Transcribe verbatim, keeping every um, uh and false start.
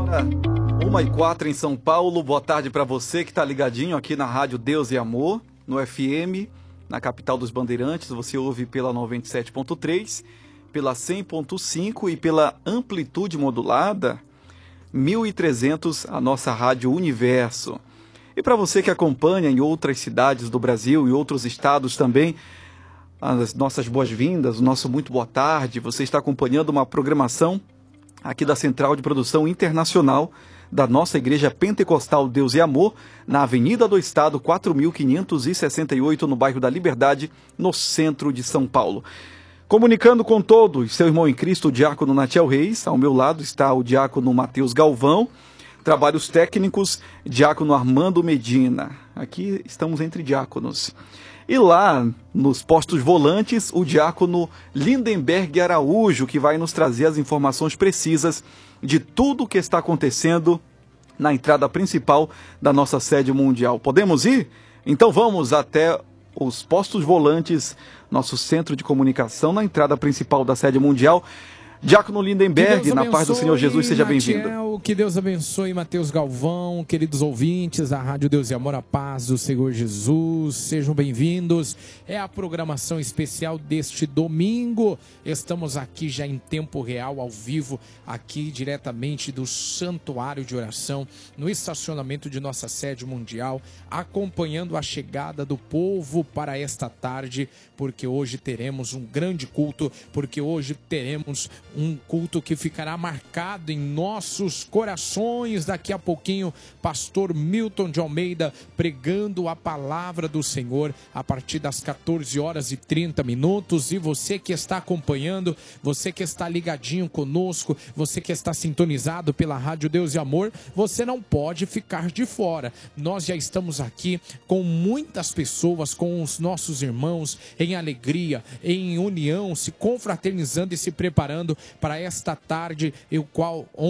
Agora, uma e quatro em São Paulo. Boa tarde para você que está ligadinho aqui na Rádio Deus e Amor, no F M, na capital dos Bandeirantes. Você ouve pela noventa e sete ponto três, pela cem ponto cinco e pela amplitude modulada mil e trezentos, a nossa Rádio Universo. E para você que acompanha em outras cidades do Brasil e outros estados também, as nossas boas-vindas, o nosso muito boa tarde. Você está acompanhando uma programação aqui da Central de Produção Internacional da nossa Igreja Pentecostal Deus e Amor, na Avenida do Estado, quatro mil quinhentos e sessenta e oito, no bairro da Liberdade, no centro de São Paulo. Comunicando com todos, seu irmão em Cristo, o diácono Natiel Reis. Ao meu lado está o diácono Matheus Galvão. Trabalhos técnicos, diácono Armando Medina. Aqui estamos entre diáconos. E lá, nos postos volantes, o diácono Lindenberg Araújo, que vai nos trazer as informações precisas de tudo o que está acontecendo na entrada principal da nossa sede mundial. Podemos ir? Então vamos até os postos volantes, nosso centro de comunicação, na entrada principal da sede mundial. Diácono Lindenberg, na paz do Senhor Jesus, seja bem-vindo. Que Deus abençoe, Matheus Galvão, queridos ouvintes da Rádio Deus e Amor, a paz do Senhor Jesus, sejam bem-vindos. É a programação especial deste domingo. Estamos aqui já em tempo real, ao vivo, aqui diretamente do Santuário de Oração, no estacionamento de nossa sede mundial, acompanhando a chegada do povo para esta tarde, porque hoje teremos um grande culto, porque hoje teremos um culto que ficará marcado em nossos corações. Daqui a pouquinho, pastor Milton de Almeida pregando a palavra do Senhor a partir das quatorze horas e trinta minutos. E você que está acompanhando, você que está ligadinho conosco, você que está sintonizado pela Rádio Deus e Amor, você não pode ficar de fora. Nós já estamos aqui com muitas pessoas, com os nossos irmãos, em alegria, em união, se confraternizando e se preparando para esta tarde, o qual